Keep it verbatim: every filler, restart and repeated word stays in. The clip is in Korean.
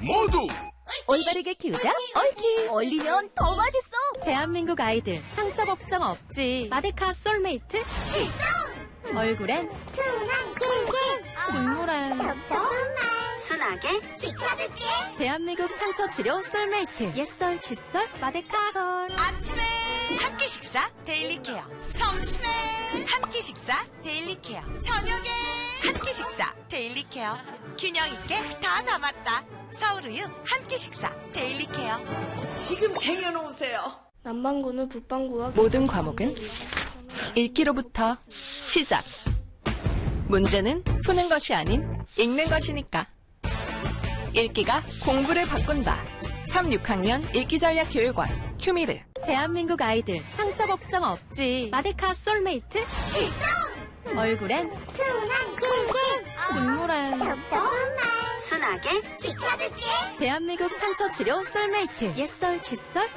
모두 올바르게 키우자 옳키. 얼리면 더 맛있어. 대한민국 아이들 상처 걱정 없지. 마데카 솔메이트 출동. 얼굴엔 순한 킹킹 중물엔 톡톡한 말 순하게 지켜줄게. 대한민국 상처 치료 솔메이트. 옛설 칫솔 마데카 솔. 아침에 한 끼 식사 데일리 케어, 점심에 한 끼 식사 데일리 케어, 저녁에 한 끼 식사 데일리 케어. 균형 있게 다 담았다. 서울우유 한 끼 식사 데일리 케어. 지금 쟁여놓으세요. 남반구는 북반구와 모든 과목은 읽기로부터 시작. 문제는 푸는 것이 아닌 읽는 것이니까. 읽기가 공부를 바꾼다. 삼, 육 학년 읽기전략교육원 큐미르. 대한민국 아이들 상처 걱정 없지. 마데카 솔메이트 출동. 얼굴엔 순한 킹킹 중물엔 톡톡한 말 순하게 지켜줄게. 대한민국 상처 치료 솔메이트. 옛설 칫솔